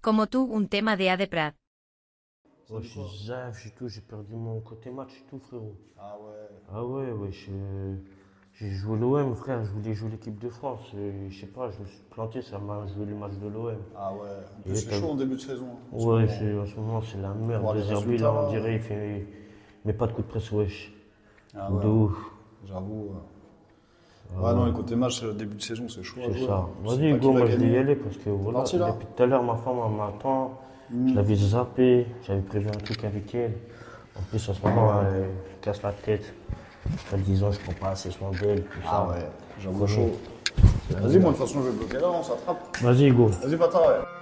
como tú un tema de A de Prat. Ouais, je suis zaf, j'ai perdu mon côté match et tout, frérot. Ah ouais. Ah ouais, ouais, j'ai joué l'OM, frère, je voulais jouer l'équipe de France. Et je sais pas, je me suis planté, ça m'a joué le match de l'OM. Ah ouais. En plus, Et c'est chaud en début de saison. En ce Ouais, moment. en ce moment, c'est la merde. Voir De les Zerbi, résultats, là, on là. dirait, il met pas de coup de presse, wesh. Ah De ouais. ouf. J'avoue. Ouais, non, les côtés match, début de saison, c'est chaud à C'est jouer. ça. Tu sais Vas-y, pas qui Hugo, va moi je vais y gagner. aller parce que voilà, parti, là depuis tout à l'heure, ma femme elle m'attend. Je l'avais zappé, j'avais prévu un truc avec elle. En plus, en ce moment, elle me casse la tête. Elle disant, je prends pas assez soin d'elle, tout Ah ça. ouais, j'avoue Connais. chaud. Vas-y, moi, de toute façon, je vais bloquer là, on s'attrape. Vas-y, Hugo. Vas-y, bâtard, ouais.